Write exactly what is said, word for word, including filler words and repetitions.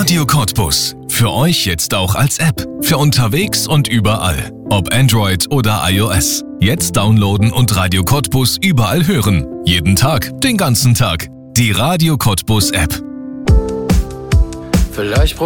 Radio Cottbus. Für euch jetzt auch als App. Für unterwegs und überall. Ob Android oder iOS. Jetzt downloaden und Radio Cottbus überall hören. Jeden Tag, den ganzen Tag. Die Radio Cottbus App. Vielleicht